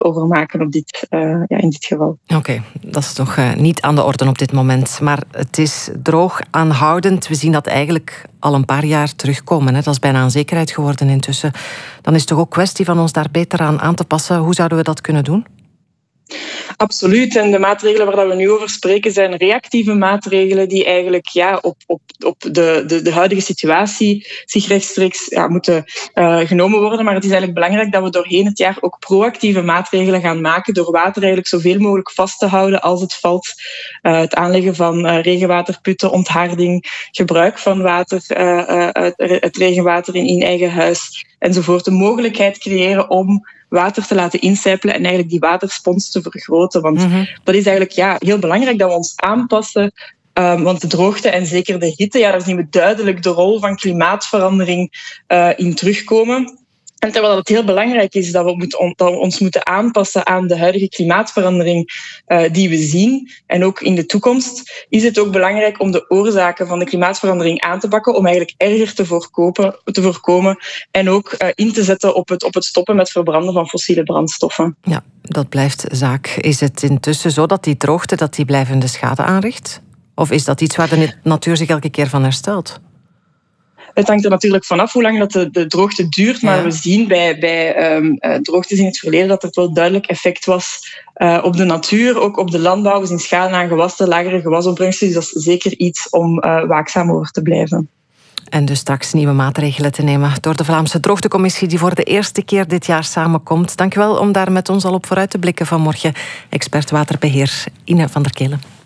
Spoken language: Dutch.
over maken in dit geval. Oké, dat is nog niet aan de orde op dit moment. Maar het is droog aanhoudend. We zien dat eigenlijk al een paar jaar terugkomen. Hè? Dat is bijna een zekerheid geworden intussen. Dan is het toch ook kwestie van ons daar beter aan te passen. Hoe zouden we dat kunnen doen? Absoluut. En de maatregelen waar we nu over spreken zijn reactieve maatregelen die eigenlijk op de huidige situatie zich rechtstreeks moeten genomen worden. Maar het is eigenlijk belangrijk dat we doorheen het jaar ook proactieve maatregelen gaan maken door water eigenlijk zoveel mogelijk vast te houden als het valt. Het aanleggen van regenwaterputten, ontharding, gebruik van water, het regenwater in eigen huis enzovoort. De mogelijkheid creëren om water te laten incijpelen en eigenlijk die waterspons te vergroten. Want dat is eigenlijk heel belangrijk dat we ons aanpassen. Want de droogte en zeker de hitte, daar zien we duidelijk de rol van klimaatverandering in terugkomen. En terwijl het heel belangrijk is dat we ons moeten aanpassen aan de huidige klimaatverandering die we zien, en ook in de toekomst, is het ook belangrijk om de oorzaken van de klimaatverandering aan te pakken, om eigenlijk erger te voorkomen en ook in te zetten op het stoppen met verbranden van fossiele brandstoffen. Ja, dat blijft zaak. Is het intussen zo dat die droogte blijvende schade aanricht? Of is dat iets waar de natuur zich elke keer van herstelt? Het hangt er natuurlijk vanaf hoe lang dat de droogte duurt. Maar we zien bij droogtes in het verleden dat er wel duidelijk effect was op de natuur, ook op de landbouw. We zien schade aan gewassen, lagere gewasopbrengsten. Dus dat is zeker iets om waakzaam over te blijven. En dus straks nieuwe maatregelen te nemen door de Vlaamse Droogtecommissie die voor de eerste keer dit jaar samenkomt. Dank u wel om daar met ons al op vooruit te blikken vanmorgen. Expert waterbeheer Ine van der Kelen.